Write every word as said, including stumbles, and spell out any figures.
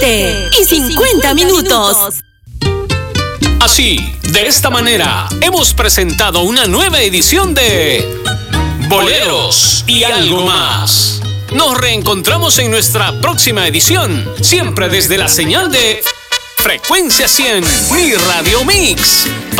siete y cincuenta minutos. Así, de esta manera, hemos presentado una nueva edición de Boleros y algo más. Nos reencontramos en nuestra próxima edición, siempre desde la señal de Frecuencia cien, mi Radio Mix.